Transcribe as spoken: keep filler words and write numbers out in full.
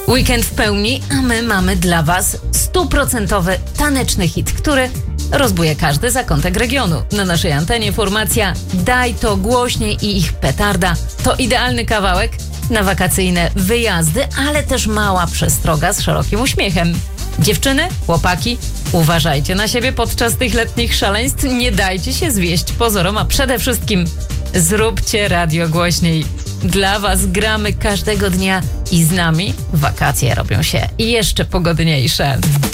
Weekend w pełni, a my mamy dla Was stuprocentowy taneczny hit, który rozbuje każdy zakątek regionu. Na naszej antenie formacja Daj to głośniej i ich petarda. To idealny kawałek na wakacyjne wyjazdy, ale też mała przestroga z szerokim uśmiechem. Dziewczyny, chłopaki, uważajcie na siebie podczas tych letnich szaleństw, nie dajcie się zwieść pozorom, a przede wszystkim zróbcie radio głośniej. Dla Was gramy każdego dnia i z nami wakacje robią się jeszcze pogodniejsze.